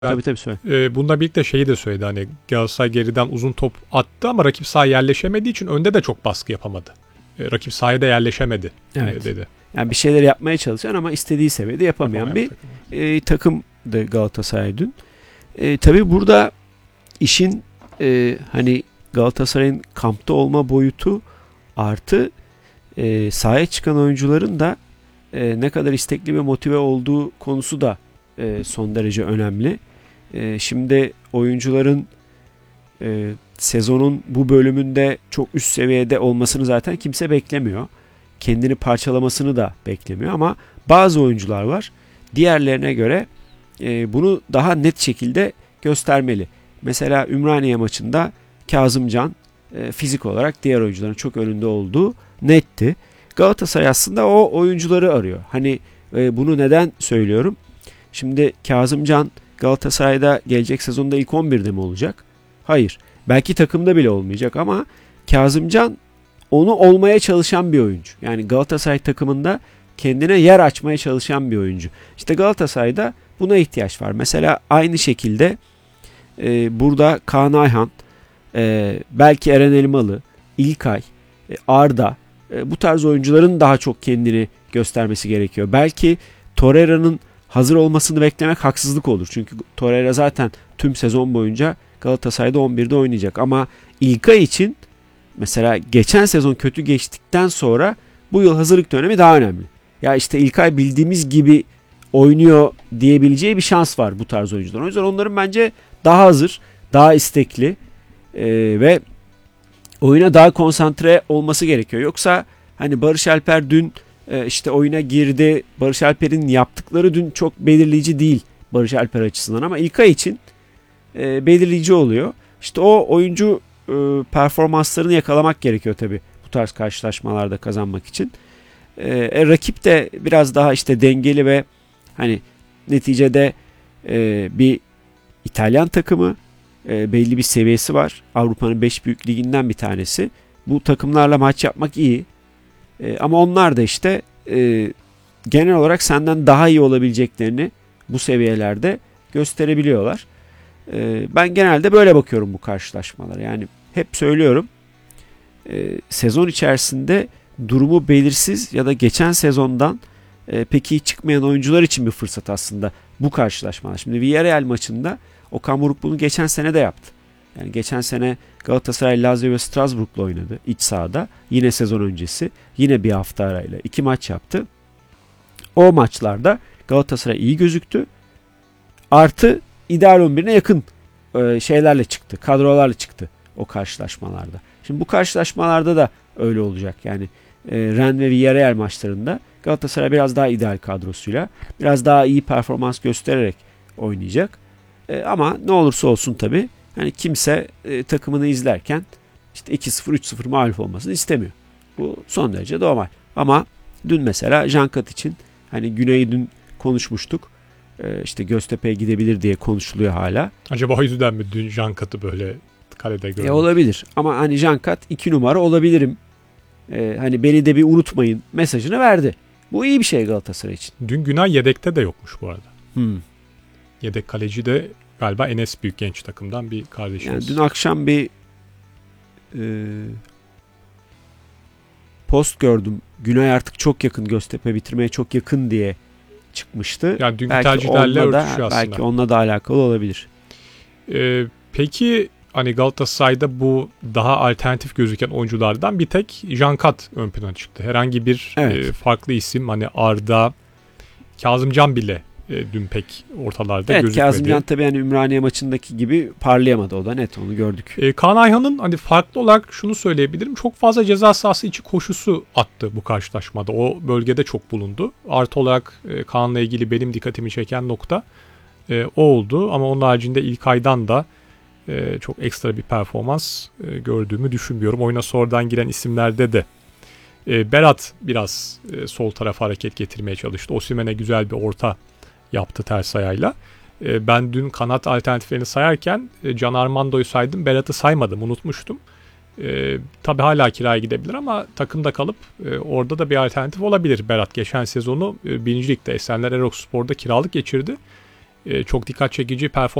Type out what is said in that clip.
Ben Tabii söyle. bununla birlikte şeyi de söyledi, hani Galatasaray geriden uzun top attı ama rakip sahaya yerleşemediği için önde de çok baskı yapamadı. Rakip sahaya da yerleşemedi Evet. dedi. Yani bir şeyler yapmaya çalışan ama istediği seviyede yapamayan bir takımdı Galatasaray dün. Tabii burada işin hani Galatasaray'ın kampta olma boyutu artı sahaya çıkan oyuncuların da ne kadar istekli ve motive olduğu konusu da son derece önemli. Şimdi oyuncuların sezonun bu bölümünde çok üst seviyede olmasını zaten kimse beklemiyor. Kendini parçalamasını da beklemiyor ama bazı oyuncular var. Diğerlerine göre bunu daha net şekilde göstermeli. Mesela Ümraniye maçında Kazımcan fizik olarak diğer oyuncuların çok önünde olduğu netti. Galatasaray aslında o oyuncuları arıyor. Hani bunu neden söylüyorum? Şimdi Kazımcan Galatasaray'da gelecek sezonda ilk 11'de mi olacak? Hayır. Belki takımda bile olmayacak ama Kazımcan onu olmaya çalışan bir oyuncu. Yani Galatasaray takımında kendine yer açmaya çalışan bir oyuncu. İşte Galatasaray'da buna ihtiyaç var. Mesela aynı şekilde burada Kaan Ayhan, belki Eren Elmalı, İlkay, Arda, bu tarz oyuncuların daha çok kendini göstermesi gerekiyor. Belki Torreira'nın hazır olmasını beklemek haksızlık olur. Çünkü Torreira zaten tüm sezon boyunca Galatasaray'da 11'de oynayacak. Ama İlkay için mesela geçen sezon kötü geçtikten sonra bu yıl hazırlık dönemi daha önemli. Ya işte İlkay bildiğimiz gibi oynuyor diyebileceği bir şans var bu tarz oyuncular. O yüzden onların bence daha hazır, daha istekli ve oyuna daha konsantre olması gerekiyor. Yoksa hani Barış Alper dün işte oyuna girdi. Barış Alper'in yaptıkları dün çok belirleyici değil Barış Alper açısından ama İlkay için belirleyici oluyor. İşte o oyuncu performanslarını yakalamak gerekiyor tabii bu tarz karşılaşmalarda kazanmak için. Rakip de biraz daha işte dengeli ve hani neticede bir İtalyan takımı, belli bir seviyesi var. Avrupa'nın 5 büyük liginden bir tanesi. Bu takımlarla maç yapmak iyi. Ama onlar da işte genel olarak senden daha iyi olabileceklerini bu seviyelerde gösterebiliyorlar. Ben genelde böyle bakıyorum bu karşılaşmalara. Yani hep söylüyorum, sezon içerisinde durumu belirsiz ya da geçen sezondan pek iyi çıkmayan oyuncular için bir fırsat aslında bu karşılaşmalar. Şimdi Villarreal maçında Okan Buruk bunu geçen sene de yaptı. Yani geçen sene Galatasaray, Lazio ve Strasbourg'la oynadı iç sahada. Yine sezon öncesi. Yine bir hafta arayla 2 maç yaptı. O maçlarda Galatasaray iyi gözüktü. Artı ideal 11'ine yakın şeylerle çıktı. Kadrolarla çıktı o karşılaşmalarda. Şimdi bu karşılaşmalarda da öyle olacak. Yani Rennes ve Villarreal maçlarında Galatasaray biraz daha ideal kadrosuyla, biraz daha iyi performans göstererek oynayacak. Ama ne olursa olsun tabii yani kimse takımını izlerken işte 2-0, 3-0 mağlup olmasını istemiyor. Bu son derece normal. Ama dün mesela Jankat için hani Güney'i dün konuşmuştuk. İşte Göztepe'ye gidebilir diye konuşuluyor hala. Acaba o yüzden mi dün Jankat'ı böyle kalede gördük? Olabilir. Ama hani Jankat 2 numara olabilirim. Hani beni de bir unutmayın mesajını verdi. Bu iyi bir şey Galatasaray için. Dün Günay yedekte de yokmuş bu arada. Yedek kaleci de galiba Enes Büyükgenç takımdan bir kardeşimiz. Yani dün akşam bir post gördüm. Günay artık çok yakın, Göztepe bitirmeye çok yakın diye çıkmıştı. Yani dünkü tercihlerle örtüşüyor aslında. Belki onunla da alakalı olabilir. Peki hani Galatasaray'da bu daha alternatif gözüken oyunculardan bir tek Jankat ön plana çıktı. Herhangi bir farklı isim hani Arda, Kazımcan bile dün pek ortalarda gözükmedi. Kazımcan tabii yani Ümraniye maçındaki gibi parlayamadı, o da net, onu gördük. Kaan Ayhan'ın hani farklı olarak şunu söyleyebilirim. Çok fazla ceza sahası içi koşusu attı bu karşılaşmada. O bölgede çok bulundu. Artı olarak Kaan'la ilgili benim dikkatimi çeken nokta o oldu. Ama onun haricinde İlkay'dan da çok ekstra bir performans gördüğümü düşünmüyorum. Oyuna sonradan giren isimlerde de Berat biraz sol tarafa hareket getirmeye çalıştı. Osimhen'e güzel bir orta yaptı ters ayağıyla. Ben dün kanat alternatiflerini sayarken Can Armando'yu saydım. Berat'ı saymadım. Unutmuştum. Tabii hala kiraya gidebilir ama takımda kalıp orada da bir alternatif olabilir. Berat geçen sezonu 1. Lig'de Esenler Erokspor'da kiralık geçirdi. çok dikkat çekici performans